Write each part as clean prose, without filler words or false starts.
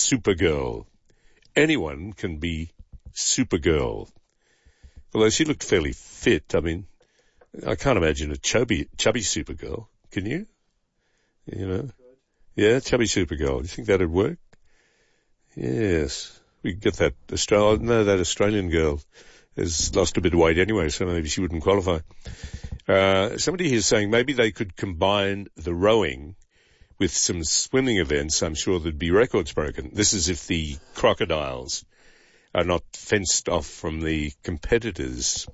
Supergirl. Anyone can be Supergirl. Although she looked fairly fit. I mean, I can't imagine a chubby Supergirl. Can you? You know? Yeah, chubby Supergirl. Do you think that'd work? Yes. We could get that that Australian girl has lost a bit of weight anyway, so maybe she wouldn't qualify. Somebody here is saying maybe they could combine the rowing with some swimming events. I'm sure there'd be records broken. This is if the crocodiles are not fenced off from the competitors.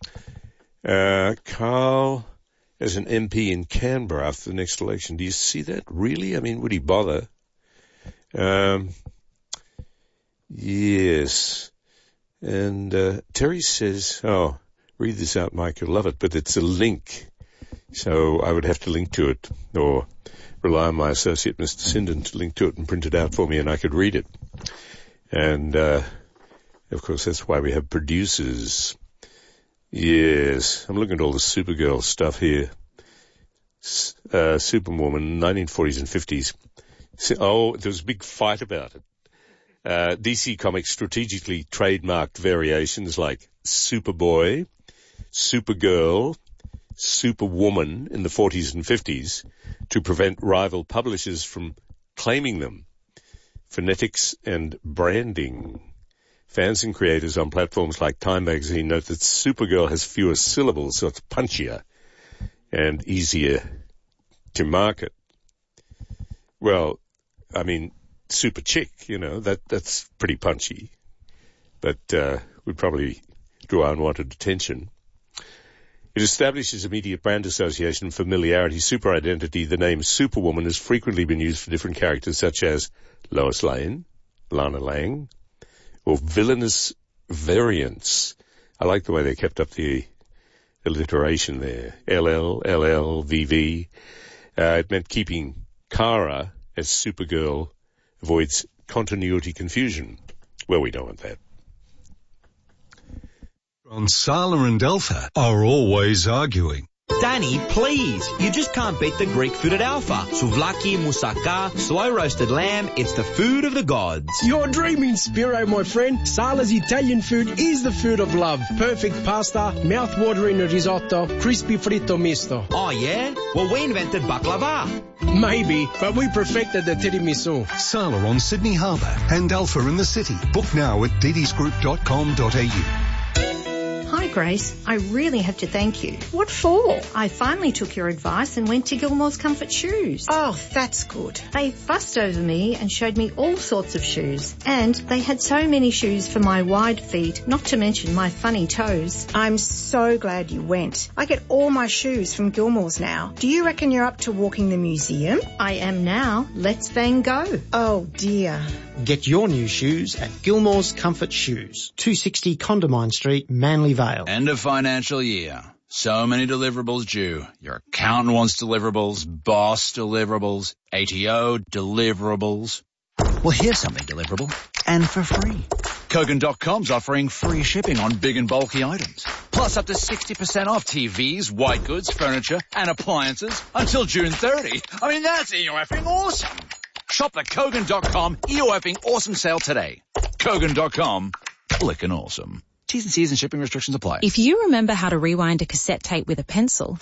Carl, as an MP in Canberra after the next election, do you see that? Really? I mean, would he bother? Yes. And Terry says, read this out, Mike, you'll love it, but it's a link. So I would have to link to it, or rely on my associate, Mr. Sinden, to link to it and print it out for me, and I could read it. And, of course, that's why we have producers. Yes, I'm looking at all the Supergirl stuff here. Superwoman, 1940s and 50s. There was a big fight about it. DC Comics strategically trademarked variations like Superboy, Supergirl, Superwoman in the 40s and 50s to prevent rival publishers from claiming them. Phonetics and branding. Fans and creators on platforms like Time Magazine note that Supergirl has fewer syllables, so it's punchier and easier to market. Well, I mean, Super Chick, that's pretty punchy, but would probably draw unwanted attention. It establishes immediate brand association, familiarity, super identity. The name Superwoman has frequently been used for different characters such as Lois Lane, Lana Lang, or villainous variants. I like the way they kept up the alliteration there. LL, LL, VV. It meant keeping Kara as Supergirl avoids continuity confusion. Well, we don't want that. On Sala and Alpha are always arguing. Danny, please. You just can't beat the Greek food at Alpha. Souvlaki, moussaka, slow-roasted lamb. It's the food of the gods. You're dreaming, Spiro, my friend. Sala's Italian food is the food of love. Perfect pasta, mouth-watering risotto, crispy fritto misto. Oh, yeah? Well, we invented baklava. Maybe, but we perfected the tiramisu. Sala on Sydney Harbour and Alpha in the city. Book now at ddisgroup.com.au. Hi, Grace. I really have to thank you. What for? I finally took your advice and went to Gilmore's Comfort Shoes. Oh, that's good. They fussed over me and showed me all sorts of shoes. And they had so many shoes for my wide feet, not to mention my funny toes. I'm so glad you went. I get all my shoes from Gilmore's now. Do you reckon you're up to walking the museum? I am now. Let's bang go. Oh, dear. Get your new shoes at Gilmore's Comfort Shoes, 260 Condamine Street, Manly Vale. End of financial year. So many deliverables due. Your accountant wants deliverables, boss deliverables, ATO deliverables. Well, here's something deliverable, and for free. Kogan.com's offering free shipping on big and bulky items. Plus up to 60% off TVs, white goods, furniture, and appliances until June 30. I mean, that's EOFing awesome. Shop the Kogan.com EOFing awesome sale today. Kogan.com, flickin' awesome. T's and C's and shipping restrictions apply. If you remember how to rewind a cassette tape with a pencil,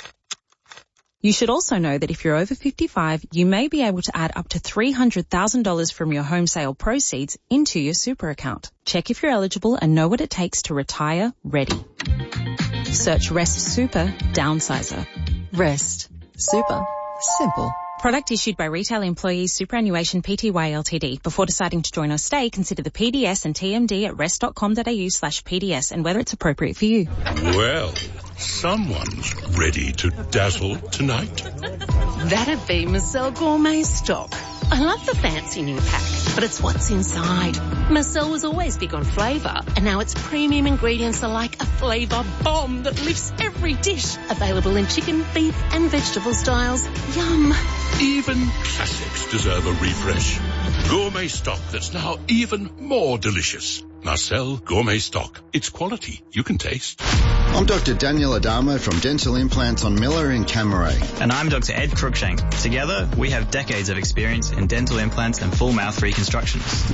you should also know that if you're over 55, you may be able to add up to $300,000 from your home sale proceeds into your super account. Check if you're eligible and know what it takes to retire ready. Search Rest Super Downsizer. Rest Super. Simple. Product issued by Retail Employees Superannuation Pty Ltd. Before deciding to join or stay, consider the PDS and TMD at rest.com.au/PDS and whether it's appropriate for you. Well, someone's ready to dazzle tonight. That'd be Marcel Gourmet Stock. I love the fancy new pack, but it's what's inside. Marcel was always big on flavour, and now its premium ingredients are like a flavour bomb that lifts every dish. Available in chicken, beef and vegetable styles. Yum. Even classics deserve a refresh. Gourmet Stock that's now even more delicious. Marcel Gourmet Stock. It's quality you can taste. I'm Dr. Daniel Adamo from Dental Implants on Miller in Camaray. And I'm Dr. Ed Cruikshank. Together, we have decades of experience in dental implants and full mouth reconstructions.